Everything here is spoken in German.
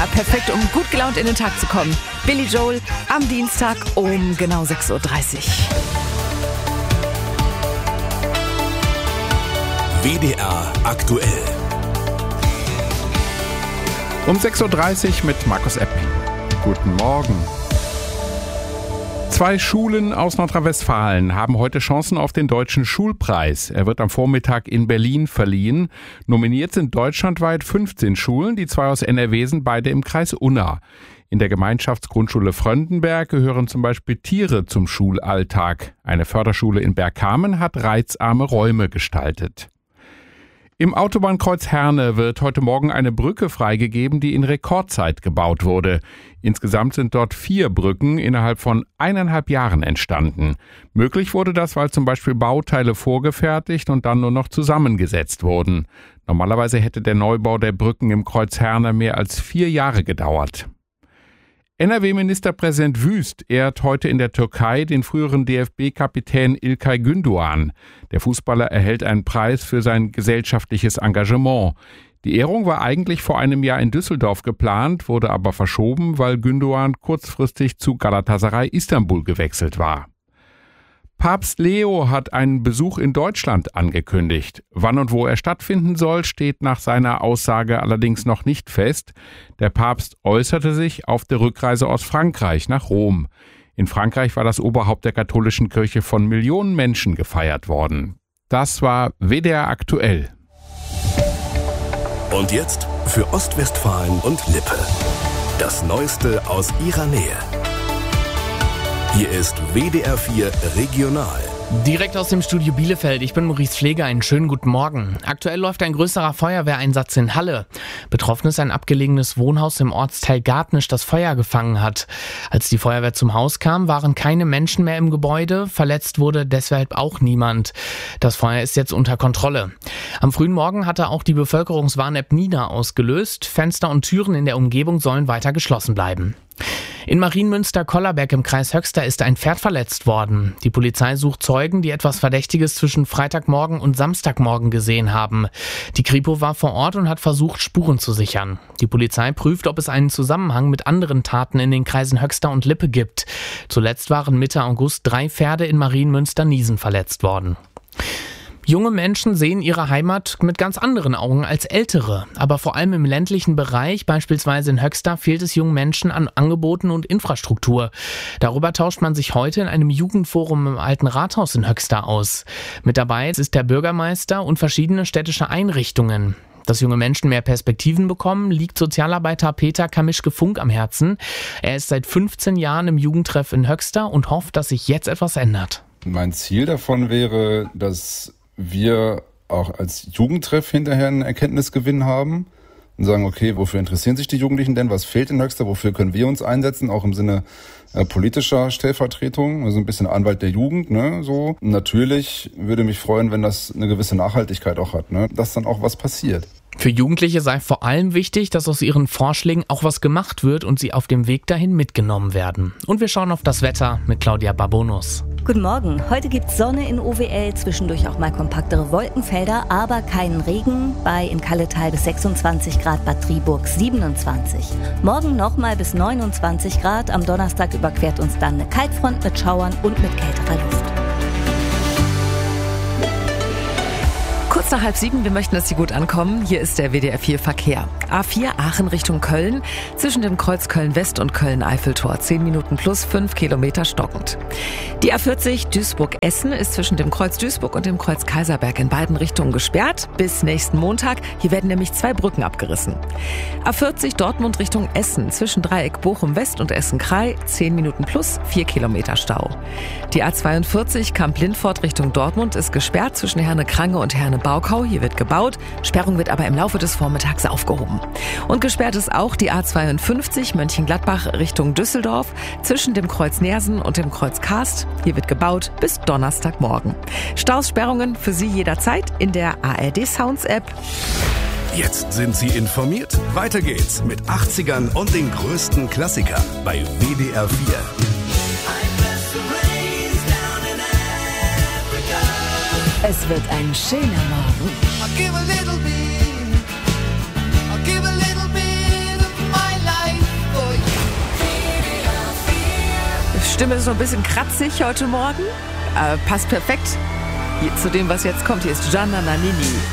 Ja, perfekt, um gut gelaunt in den Tag zu kommen. Billy Joel am Dienstag um genau 6.30 Uhr. WDR aktuell. Um 6.30 Uhr mit Markus Epping. Guten Morgen. 2 Schulen aus Nordrhein-Westfalen haben heute Chancen auf den Deutschen Schulpreis. Er wird am Vormittag in Berlin verliehen. Nominiert sind deutschlandweit 15 Schulen, die 2 aus NRW sind, beide im Kreis Unna. In der Gemeinschaftsgrundschule Fröndenberg gehören zum Beispiel Tiere zum Schulalltag. Eine Förderschule in Bergkamen hat reizarme Räume gestaltet. Im Autobahnkreuz Herne wird heute Morgen eine Brücke freigegeben, die in Rekordzeit gebaut wurde. Insgesamt sind dort 4 Brücken innerhalb von 1,5 Jahren entstanden. Möglich wurde das, weil zum Beispiel Bauteile vorgefertigt und dann nur noch zusammengesetzt wurden. Normalerweise hätte der Neubau der Brücken im Kreuz Herne mehr als 4 Jahre gedauert. NRW-Ministerpräsident Wüst ehrt heute in der Türkei den früheren DFB-Kapitän İlkay Gündoğan. Der Fußballer erhält einen Preis für sein gesellschaftliches Engagement. Die Ehrung war eigentlich vor einem Jahr in Düsseldorf geplant, wurde aber verschoben, weil Gündoğan kurzfristig zu Galatasaray Istanbul gewechselt war. Papst Leo hat einen Besuch in Deutschland angekündigt. Wann und wo er stattfinden soll, steht nach seiner Aussage allerdings noch nicht fest. Der Papst äußerte sich auf der Rückreise aus Frankreich nach Rom. In Frankreich war das Oberhaupt der katholischen Kirche von Millionen Menschen gefeiert worden. Das war WDR aktuell. Und jetzt für Ostwestfalen und Lippe. Das Neueste aus ihrer Nähe. Hier ist WDR 4 Regional. Direkt aus dem Studio Bielefeld, ich bin Maurice Pfleger, einen schönen guten Morgen. Aktuell läuft ein größerer Feuerwehreinsatz in Halle. Betroffen ist ein abgelegenes Wohnhaus im Ortsteil Gartnisch, das Feuer gefangen hat. Als die Feuerwehr zum Haus kam, waren keine Menschen mehr im Gebäude, verletzt wurde deshalb auch niemand. Das Feuer ist jetzt unter Kontrolle. Am frühen Morgen hatte auch die Bevölkerungswarn-App Nina ausgelöst. Fenster und Türen in der Umgebung sollen weiter geschlossen bleiben. In Marienmünster-Kollerberg im Kreis Höxter ist ein Pferd verletzt worden. Die Polizei sucht Zeugen, die etwas Verdächtiges zwischen Freitagmorgen und Samstagmorgen gesehen haben. Die Kripo war vor Ort und hat versucht, Spuren zu sichern. Die Polizei prüft, ob es einen Zusammenhang mit anderen Taten in den Kreisen Höxter und Lippe gibt. Zuletzt waren Mitte August 3 Pferde in Marienmünster-Niesen verletzt worden. Junge Menschen sehen ihre Heimat mit ganz anderen Augen als ältere. Aber vor allem im ländlichen Bereich, beispielsweise in Höxter, fehlt es jungen Menschen an Angeboten und Infrastruktur. Darüber tauscht man sich heute in einem Jugendforum im Alten Rathaus in Höxter aus. Mit dabei ist der Bürgermeister und verschiedene städtische Einrichtungen. Dass junge Menschen mehr Perspektiven bekommen, liegt Sozialarbeiter Peter Kamischke-Funk am Herzen. Er ist seit 15 Jahren im Jugendtreff in Höxter und hofft, dass sich jetzt etwas ändert. Mein Ziel davon wäre, dass wir auch als Jugendtreff hinterher einen Erkenntnisgewinn haben und sagen, okay, wofür interessieren sich die Jugendlichen denn? Was fehlt in Höxter? Wofür können wir uns einsetzen? Auch im Sinne politischer Stellvertretung, also ein bisschen Anwalt der Jugend, ne, so. Und natürlich würde mich freuen, wenn das eine gewisse Nachhaltigkeit auch hat, ne, dass dann auch was passiert. Für Jugendliche sei vor allem wichtig, dass aus ihren Vorschlägen auch was gemacht wird und sie auf dem Weg dahin mitgenommen werden. Und wir schauen auf das Wetter mit Claudia Babonus. Guten Morgen. Heute gibt's Sonne in OWL, zwischendurch auch mal kompaktere Wolkenfelder, aber keinen Regen. Bei in Kalletal bis 26 Grad, Bad Driburg 27. Morgen nochmal bis 29 Grad. Am Donnerstag überquert uns dann eine Kaltfront mit Schauern und mit kälterer Luft. Kurz nach 6:30, wir möchten, dass Sie gut ankommen. Hier ist der WDR 4 Verkehr. A4 Aachen Richtung Köln, zwischen dem Kreuz Köln-West und Köln-Eiffeltor. 10 Minuten plus 5 Kilometer stockend. Die A40 Duisburg-Essen ist zwischen dem Kreuz Duisburg und dem Kreuz Kaiserberg in beiden Richtungen gesperrt. Bis nächsten Montag. Hier werden nämlich 2 Brücken abgerissen. A40 Dortmund Richtung Essen, zwischen Dreieck Bochum-West und Essen-Krei. 10 Minuten plus 4 Kilometer Stau. Die A42 Kamp-Lindfort Richtung Dortmund ist gesperrt zwischen Herne-Krange und Herne-Baukau. Hier wird gebaut. Sperrung wird aber im Laufe des Vormittags aufgehoben. Und gesperrt ist auch die A52 Mönchengladbach Richtung Düsseldorf zwischen dem Kreuz Nersen und dem Kreuz Karst. Hier wird gebaut bis Donnerstagmorgen. Staussperrungen für Sie jederzeit in der ARD Sounds App. Jetzt sind Sie informiert. Weiter geht's mit 80ern und den größten Klassikern bei WDR 4. Es wird ein schöner Morgen. Stimme ist so ein bisschen kratzig heute Morgen. Passt perfekt zu dem, was jetzt kommt. Hier ist Gianna Nannini.